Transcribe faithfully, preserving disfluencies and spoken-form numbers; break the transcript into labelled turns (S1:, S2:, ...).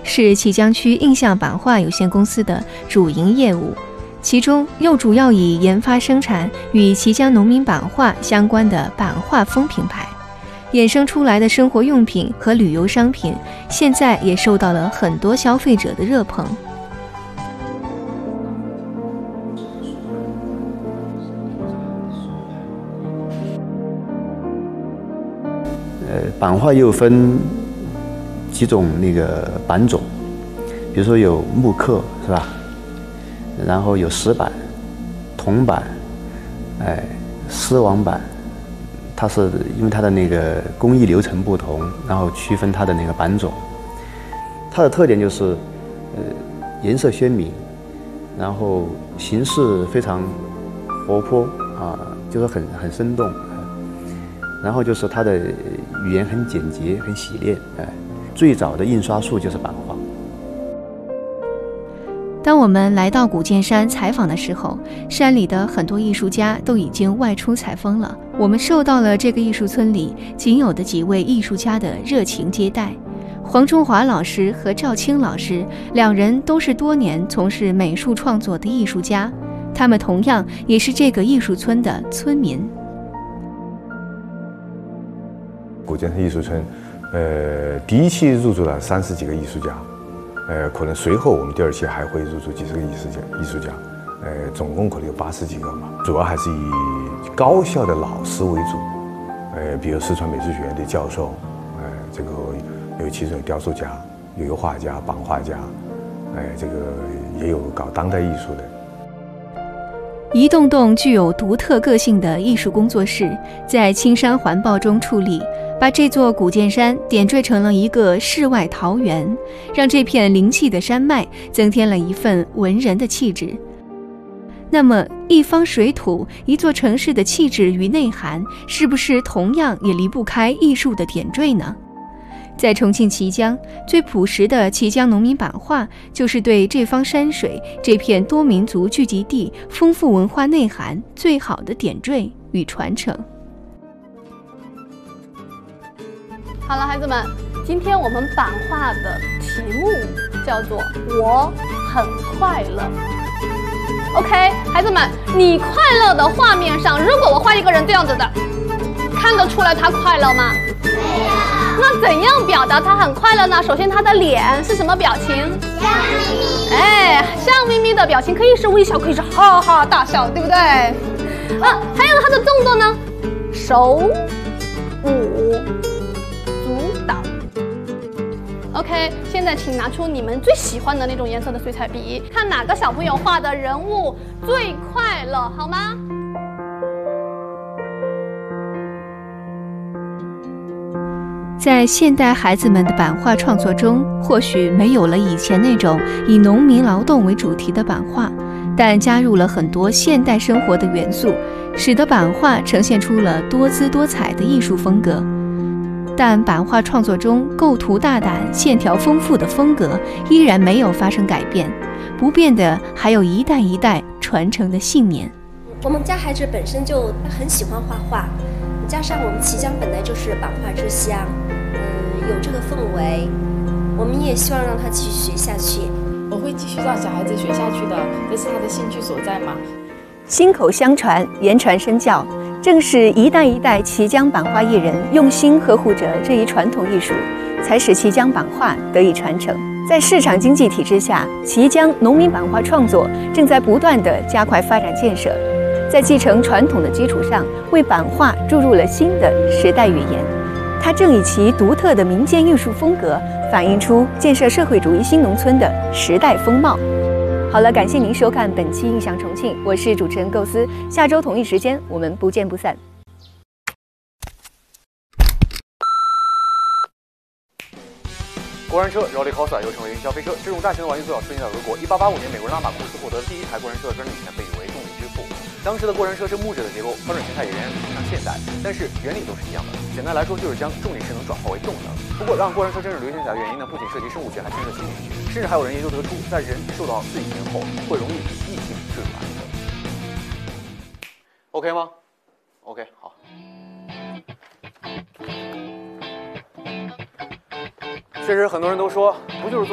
S1: 是綦江区印象版画有限公司的主营业务，其中又主要以研发生产与綦江农民版画相关的版画风品牌。衍生出来的生活用品和旅游商品，现在也受到了很多消费者的热捧。
S2: 呃，版画又分几种那个版种，比如说有木刻是吧？然后有石版、铜版，哎，丝网版。它是因为它的那个工艺流程不同，然后区分它的那个版种。它的特点就是，呃，颜色鲜明，然后形式非常活泼啊，就是很很生动。然后就是它的语言很简洁、很洗练。哎，最早的印刷术就是版画。
S1: 当我们来到古建山采访的时候，山里的很多艺术家都已经外出采风了。我们受到了这个艺术村里仅有的几位艺术家的热情接待。黄中华老师和赵青老师两人都是多年从事美术创作的艺术家，他们同样也是这个艺术村的村民。
S3: 古建山艺术村，呃，第一期入驻了三十几个艺术家。呃，可能随后我们第二期还会入驻几十个艺术家，艺术家，呃，总共可能有八十几个嘛。主要还是以高校的老师为主，呃，比如四川美术学院的教授，呃，这个有其中有雕塑家，有油画家、版画家，呃，这个也有搞当代艺术的。
S1: 一栋栋具有独特个性的艺术工作室，在青山环抱中矗立，把这座古建山点缀成了一个世外桃源，让这片灵气的山脉增添了一份文人的气质。那么，一方水土、一座城市的气质与内涵，是不是同样也离不开艺术的点缀呢？在重庆綦江，最朴实的綦江农民版画，就是对这方山水、这片多民族聚集地丰富文化内涵最好的点缀与传承。
S4: 好了，孩子们，今天我们版画的题目叫做“我很快乐”。OK， 孩子们，你快乐的画面上，如果我画一个人这样子的，看得出来他快乐吗？没有。那怎样表达他很快乐呢？首先，他的脸是什么表情？笑眯眯。哎，笑眯眯的表情可以是微笑，可以是哈哈大笑，对不对？啊，还有他的动作呢，手舞足蹈。OK， 现在请拿出你们最喜欢的那种颜色的水彩笔，看哪个小朋友画的人物最快乐，好吗？
S1: 在现代孩子们的版画创作中，或许没有了以前那种以农民劳动为主题的版画，但加入了很多现代生活的元素，使得版画呈现出了多姿多彩的艺术风格。但版画创作中构图大胆、线条丰富的风格依然没有发生改变，不变的还有一代一代传承的信念。
S5: 我们家孩子本身就很喜欢画画，加上我们綦江本来就是版画之乡，嗯，有这个氛围，我们也希望让他继续学下去。
S6: 我会继续让小孩子学下去的，这是他的兴趣所在嘛。
S1: 心口相传，言传身教，正是一代一代綦江版画艺人用心呵护着这一传统艺术，才使綦江版画得以传承。在市场经济体制下，綦江农民版画创作正在不断地加快发展建设，在继承传统的基础上，为版画注入了新的时代语言。它正以其独特的民间艺术风格，反映出建设社会主义新农村的时代风貌。好了，感谢您收看本期《印象重庆》，我是主持人构思，下周同一时间我们不见不散。
S7: 过山车 Roller Coaster 又称为云霄飞车，这种大型的玩具最早出现在俄国。一八八五年，美国人拉马库斯获得第一台过山车的专利权，被誉为动力之父。当时的过山车是木质的结构，发展形态也仍然非常现代，但是原理都是一样的。简单来说，就是将重力势能转化为动能。不过，让过山车真正流行起来的原因呢，不仅涉及生物学，还牵涉心理学，甚至还有人研究得出，在人受到刺激前后，会容易异性坠入爱河。OK 吗 ？OK， 好。确实，很多人都说，不就是做。